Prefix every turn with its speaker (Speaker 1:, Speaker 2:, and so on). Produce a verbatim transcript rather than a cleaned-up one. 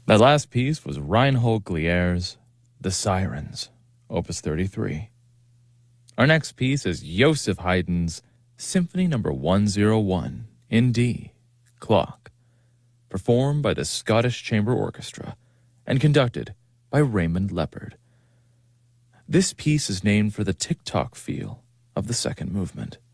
Speaker 1: That last piece was Reinhold Glier's The Sirens, Opus thirty-three. Our next piece is Joseph Haydn's Symphony Number one oh one in D, Clock, performed by the Scottish Chamber Orchestra and conducted by Raymond Leppard. This piece is named for the tick-tock feel of the second movement.